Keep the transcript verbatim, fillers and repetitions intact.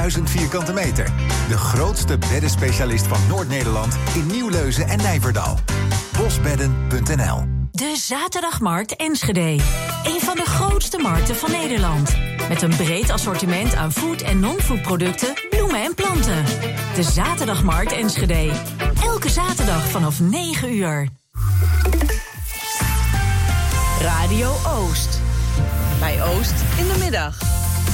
duizend vierkante meter. De grootste beddenspecialist van Noord-Nederland in Nieuwleuzen en Nijverdal. bosbedden punt n l. De Zaterdagmarkt Enschede. Een van de grootste markten van Nederland. Met een breed assortiment aan food- en non-food producten, bloemen en planten. De Zaterdagmarkt Enschede. Elke zaterdag vanaf negen uur. Radio Oost. Bij Oost in de middag.